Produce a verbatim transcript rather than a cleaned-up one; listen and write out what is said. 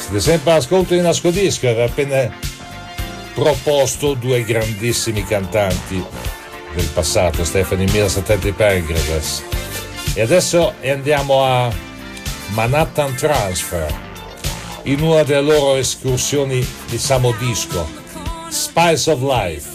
Siete sempre all'ascolto di Nascodisco. Aveva appena proposto due grandissimi cantanti del passato, Stephanie Mills e Teddy Pendergrass. E adesso andiamo a Manhattan Transfer, in una delle loro escursioni di Samo Disco, Spice of Life.